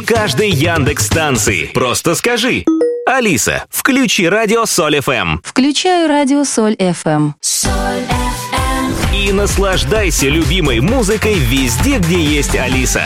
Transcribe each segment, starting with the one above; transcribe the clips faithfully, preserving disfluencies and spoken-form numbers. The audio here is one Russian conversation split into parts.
каждой Яндекс-станции. Просто скажи: Алиса, включи радио Соль эф эм. Включаю радио Соль эф эм. Соль эф эм. И наслаждайся любимой музыкой везде, где есть Алиса.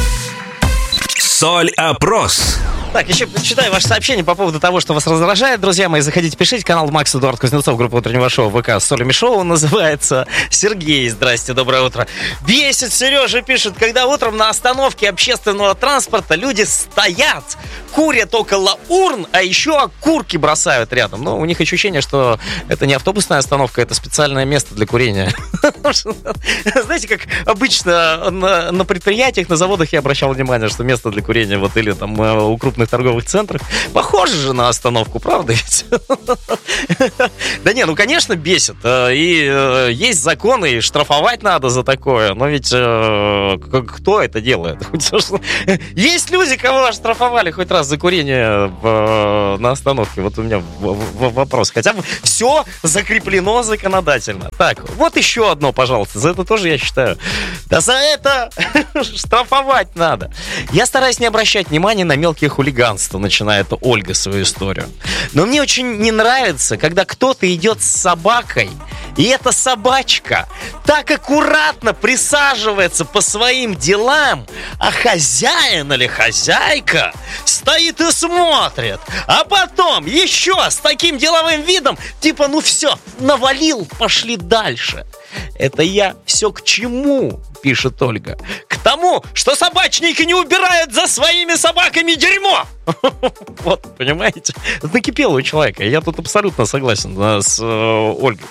Соль-опрос. Так, еще читаю ваше сообщение по поводу того, что вас раздражает. Друзья мои, заходите, пишите. Канал Макс Эдуард Кузнецов, группа утреннего шоу ВК Соль Шоу называется. Сергей, здрасте, доброе утро. Бесит, Сережа пишет, когда утром на остановке общественного транспорта люди стоят, курят около урн, а еще окурки бросают рядом. Ну, у них ощущение, что это не автобусная остановка, это специальное место для курения. Знаете, как обычно на, на предприятиях, на заводах я обращал внимание, что место для курения вот или там у крупных торговых центрах похоже же на остановку, правда ведь? Да не, ну конечно бесит. И есть законы, и штрафовать надо за такое. Но ведь кто это делает? Есть люди, кого оштрафовали хоть раз за курение на остановке? Вот у меня вопрос. Хотя бы все закреплено законодательно. Так, вот еще одно, пожалуйста. За это тоже, я считаю, да за это штрафовать надо. Я стараюсь не обращать внимания на мелкие хулиганства, начинает Ольга свою историю. Но мне очень не нравится, когда кто-то идет с собакой, и эта собачка так аккуратно присаживается по своим делам, а хозяин или хозяйка стоит и смотрит. А потом еще с таким деловым видом, типа, ну все, навалил, пошли дальше. Это я все к чему, пишет Ольга? К тому, что собачники не убирают за своими собаками дерьмо. Вот, понимаете? Накипело у человека. Я тут абсолютно согласен с Ольгой.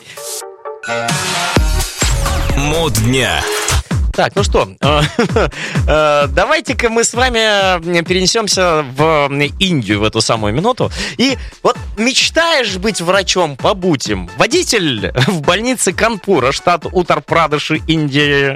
Мод дня. Так, ну что, давайте-ка мы с вами перенесемся в Индию в эту самую минуту. И вот мечтаешь быть врачом, побудь им. Водитель в больнице Канпура, штат Уттар-Прадеш, Индия.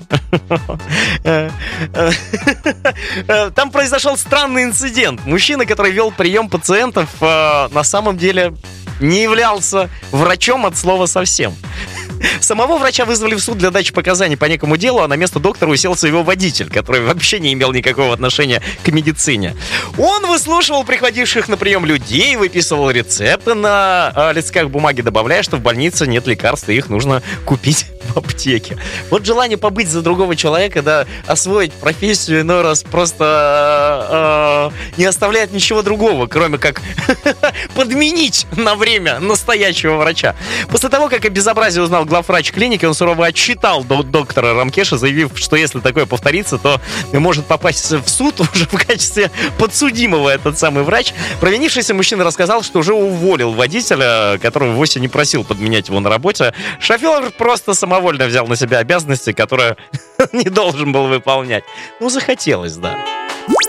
Там произошел странный инцидент. Мужчина, который вел прием пациентов, на самом деле не являлся врачом от слова совсем. Самого врача вызвали в суд для дачи показаний по некому делу, а на место доктора уселся его водитель, который вообще не имел никакого отношения к медицине. Он выслушивал приходивших на прием людей, выписывал рецепты на э, листках бумаги, добавляя, что в больнице нет лекарств, и их нужно купить в аптеке. Вот желание побыть за другого человека, да, освоить профессию иной раз просто э, не оставляет ничего другого, кроме как подменить на время настоящего врача. После того, как о безобразии узнал главврач клиники, он сурово отчитал доктора Рамкеша, заявив, что если такое повторится, то может попасть в суд уже в качестве подсудимого этот самый врач. Провинившийся мужчина рассказал, что уже уволил водителя, которого вовсе не просил подменять его на работе. Шофер просто самовольно взял на себя обязанности, которые не должен был выполнять. Ну, захотелось, да.